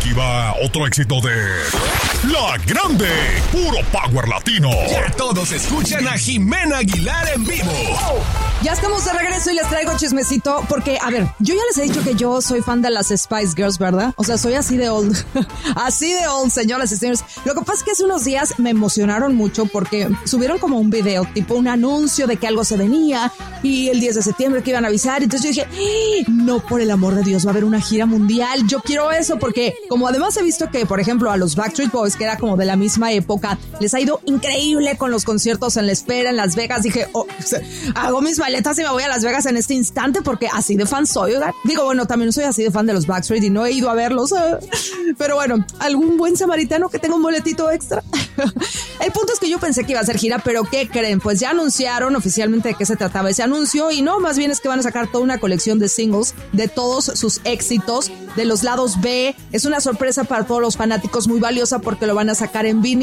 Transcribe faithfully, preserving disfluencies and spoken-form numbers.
Aquí va otro éxito de La Grande, puro power latino. Ya todos escuchan a Jimena Aguilar en vivo. Ya estamos de regreso y les traigo chismecito porque, a ver, yo ya les he dicho que yo soy fan de las Spice Girls, ¿verdad? O sea, soy así de old. Así de old, señoras y señores. Lo que pasa es que hace unos días me emocionaron mucho porque subieron como un video, tipo un anuncio de que algo se venía y el diez de septiembre que iban a avisar. Entonces yo dije, ¡Eh! no, por el amor de Dios, va a haber una gira mundial. Yo quiero eso porque, como además he visto que, por ejemplo, a los Backstreet Boys, que era como de la misma época, les ha ido increíble con los conciertos en la espera, en Las Vegas. Dije, oh, hago mis maletas y me voy a Las Vegas en este instante porque así de fan soy, ¿verdad? Digo, bueno, también soy así de fan de los Backstreet y no he ido a verlos. ¿eh? Pero bueno, algún buen samaritano que tenga un boletito extra. El punto es que yo pensé que iba a ser gira, pero ¿qué creen? Pues ya anunciaron oficialmente de qué se trataba ese anuncio y no, más bien es que van a sacar toda una colección de singles de todos sus éxitos, de los lados B. Es una sorpresa para todos los fanáticos muy valiosa porque lo van a sacar en vinil.